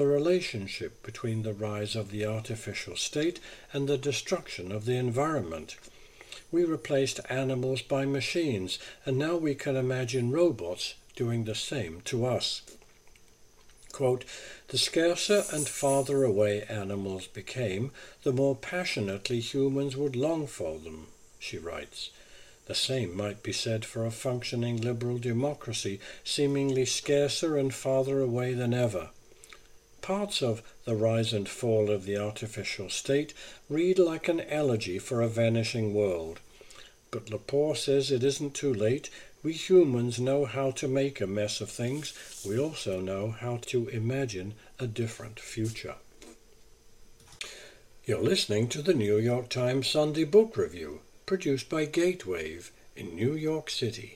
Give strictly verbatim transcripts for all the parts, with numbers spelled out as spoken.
the relationship between the rise of the artificial state and the destruction of the environment. We replaced animals by machines, and now we can imagine robots doing the same to us. Quote, "The scarcer and farther away animals became, the more passionately humans would long for them," she writes. The same might be said for a functioning liberal democracy, seemingly scarcer and farther away than ever. Parts of The Rise and Fall of the Artificial State read like an elegy for a vanishing world. But Lepore says it isn't too late. We humans know how to make a mess of things. We also know how to imagine a different future. You're listening to the New York Times Sunday Book Review, produced by Gatewave in New York City.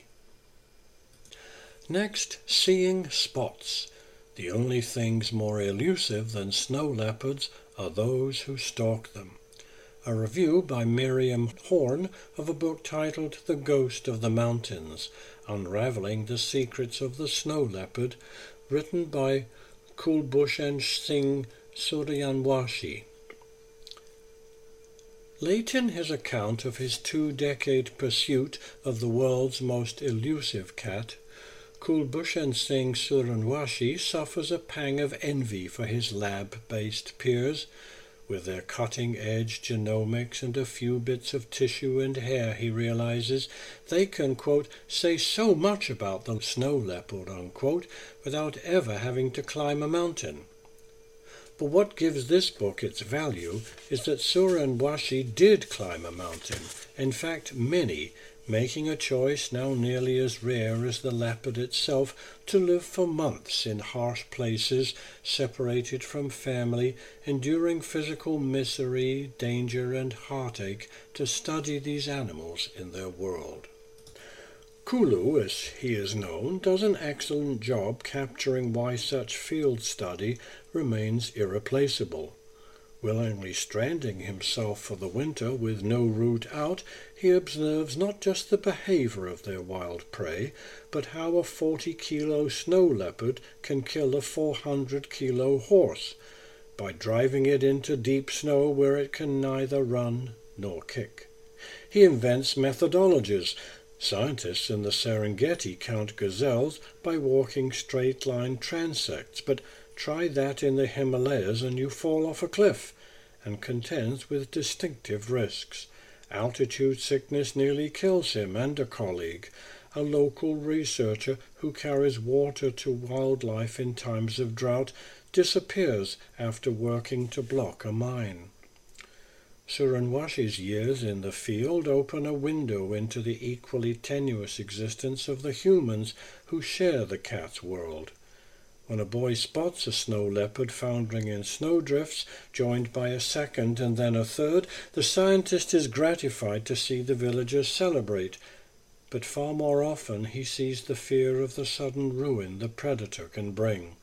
Next, Seeing Spots. The only things more elusive than snow leopards are those who stalk them. A review by Miriam Horn of a book titled The Ghost of the Mountains, Unraveling the Secrets of the Snow Leopard, written by Kulbhushan Singh Suryanwashi. Late in his account of his two-decade pursuit of the world's most elusive cat, Kulbhushan Singh Suryanwashi suffers a pang of envy for his lab-based peers. With their cutting-edge genomics and a few bits of tissue and hair, he realizes, they can, quote, say so much about the snow leopard, unquote, without ever having to climb a mountain. But what gives this book its value is that Suryanwashi did climb a mountain, in fact many, making a choice now nearly as rare as the leopard itself to live for months in harsh places, separated from family, enduring physical misery, danger and heartache to study these animals in their world. Kulu, as he is known, does an excellent job capturing why such field study remains irreplaceable. Willingly stranding himself for the winter with no route out, he observes not just the behavior of their wild prey, but how a forty-kilo snow leopard can kill a four hundred kilo horse, by driving it into deep snow where it can neither run nor kick. He invents methodologies. Scientists in the Serengeti count gazelles by walking straight-line transects, but try that in the Himalayas and you fall off a cliff, and contends with distinctive risks. Altitude sickness nearly kills him and a colleague, a local researcher who carries water to wildlife in times of drought, disappears after working to block a mine. Suryanwashi's years in the field open a window into the equally tenuous existence of the humans who share the cat's world. When a boy spots a snow leopard foundering in snowdrifts, joined by a second and then a third, the scientist is gratified to see the villagers celebrate. But far more often he sees the fear of the sudden ruin the predator can bring.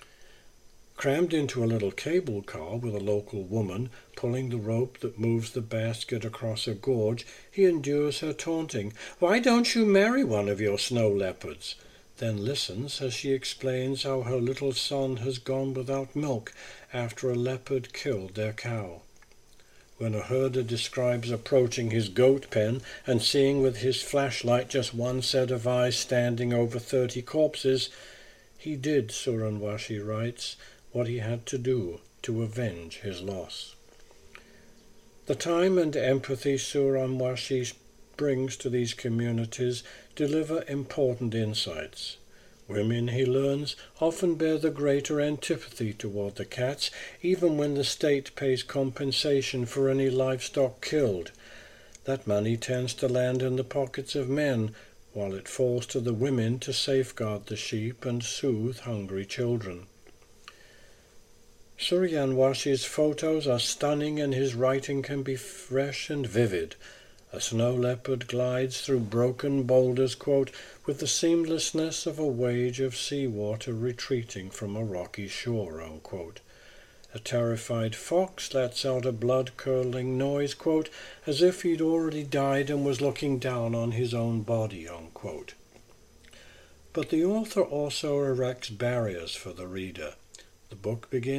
Crammed into a little cable car with a local woman, pulling the rope that moves the basket across a gorge, he endures her taunting, "Why don't you marry one of your snow leopards?" Then listens as she explains how her little son has gone without milk after a leopard killed their cow. When a herder describes approaching his goat pen and seeing with his flashlight just one set of eyes standing over thirty corpses, he did, Suryanwashi writes, what he had to do to avenge his loss. The time and empathy Suryanwashi brings to these communities deliver important insights. Women, he learns, often bear the greater antipathy toward the cats, even when the state pays compensation for any livestock killed. That money tends to land in the pockets of men, while it falls to the women to safeguard the sheep and soothe hungry children. Suryanwashi's photos are stunning and his writing can be fresh and vivid. A snow leopard glides through broken boulders, quote, with the seamlessness of a wave of seawater retreating from a rocky shore, unquote. A terrified fox lets out a blood-curdling noise, quote, as if he'd already died and was looking down on his own body, unquote. But the author also erects barriers for the reader. The book begins.